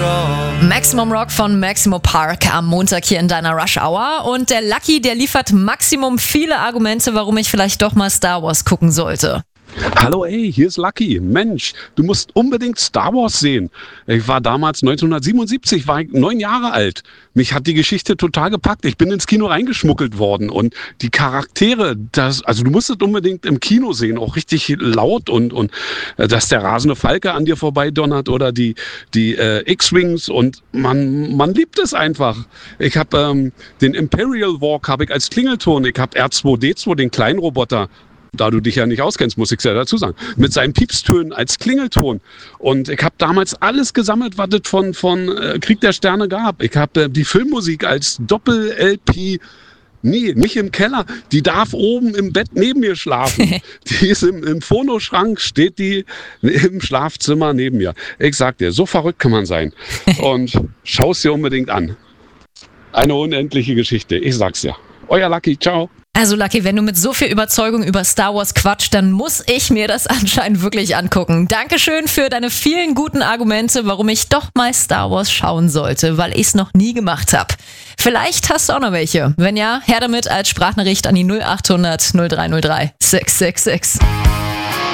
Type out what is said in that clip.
Maximum Rock von Maximo Park am Montag hier in deiner Rush Hour. Und der Lucky, der liefert Maximum viele Argumente, warum ich vielleicht doch mal Star Wars gucken sollte. Hallo, ey, hier ist Lucky. Mensch, du musst unbedingt Star Wars sehen. Ich war damals 1977, war ich 9 Jahre alt. Mich hat die Geschichte total gepackt. Ich bin ins Kino reingeschmuggelt worden und die Charaktere, also du musst es unbedingt im Kino sehen, auch richtig laut und dass der rasende Falke an dir vorbeidonnert oder die X-Wings und man liebt es einfach. Ich habe den Imperial Walk habe ich als Klingelton. Ich habe R2-D2, den kleinen Roboter. Da du dich ja nicht auskennst, muss ich es ja dazu sagen, mit seinen Piepstönen als Klingelton. Und ich habe damals alles gesammelt, was es von Krieg der Sterne gab. Ich habe die Filmmusik als Doppel-LP, nee, nicht im Keller, die darf oben im Bett neben mir schlafen. Die ist im Phonoschrank, steht die im Schlafzimmer neben mir. Ich sag dir, so verrückt kann man sein. Und schau es dir unbedingt an. Eine unendliche Geschichte, ich sag's dir. Euer Lucky, ciao. Also Lucky, wenn du mit so viel Überzeugung über Star Wars quatscht, dann muss ich mir das anscheinend wirklich angucken. Dankeschön für deine vielen guten Argumente, warum ich doch mal Star Wars schauen sollte, weil ich es noch nie gemacht habe. Vielleicht hast du auch noch welche. Wenn ja, her damit als Sprachnachricht an die 0800 0303 666.